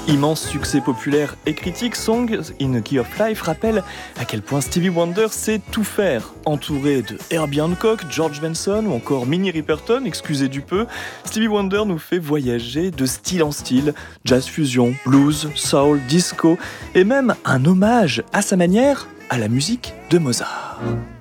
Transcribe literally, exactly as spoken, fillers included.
Immense succès populaire et critique, Song in a Key of Life rappelle à quel point Stevie Wonder sait tout faire. Entouré de Herbie Hancock, George Benson ou encore Minnie Riperton, excusez du peu, Stevie Wonder nous fait voyager de style en style, jazz fusion, blues, soul, disco et même un hommage à sa manière à la musique de Mozart.